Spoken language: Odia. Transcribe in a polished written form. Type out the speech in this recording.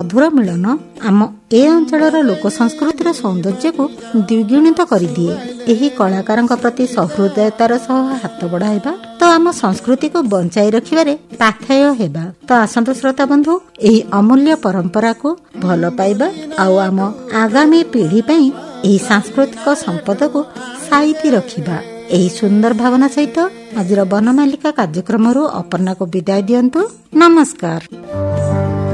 ମଧୁର ମିଳନ ଆମ ଏ ଅଞ୍ଚଳର ଲୋକ ସଂସ୍କୃତିର ସୌନ୍ଦର୍ଯ୍ୟକୁ ଦ୍ୱିଗୁଣିତ କରିଦିଏ। ଏହି କଳାକାରଙ୍କ ପ୍ରତି ସହୃଦୟତାର ସହ ହାତ ବଢାଇବା ତ ଆମ ସଂସ୍କୃତିକୁ ବଞ୍ଚାଇ ରଖିବାରେ ପାଥେୟ ହେବା। ତ ଆସନ୍ତୁ ଶ୍ରୋତା ବନ୍ଧୁ, ଏହି ଅମୂଲ୍ୟ ପରମ୍ପରାକୁ ଭଲ ପାଇବା ଆଉ ଆମ ଆଗାମୀ ପିଢି ପାଇଁ ଏହି ସାଂସ୍କୃତିକ ସମ୍ପଦକୁ ସାଇତି ରଖିବା। ଏହି ସୁନ୍ଦର ଭାବନା ସହିତ ଆଜିର ବନମାଲିକା କାର୍ଯ୍ୟକ୍ରମରୁ ଅପର୍ଣ୍ଣାକୁ ବିଦାୟ ଦିଅନ୍ତୁ। ନମସ୍କାର।